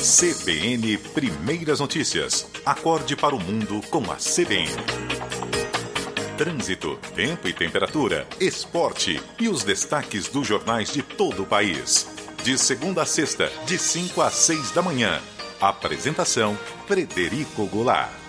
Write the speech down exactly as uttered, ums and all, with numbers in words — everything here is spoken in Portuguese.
C B N Primeiras Notícias. Acorde para o mundo com a C B N. Trânsito, tempo e temperatura, esporte e os destaques dos jornais de todo o país. De segunda a sexta, de cinco às seis da manhã. Apresentação: Frederico Goulart.